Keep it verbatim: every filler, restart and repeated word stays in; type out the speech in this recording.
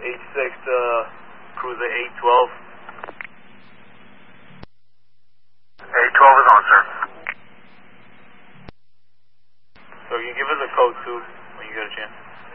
eight six to cruiser eight twelve. eight twelve is on, sir. So you give us a code too when you get a chance.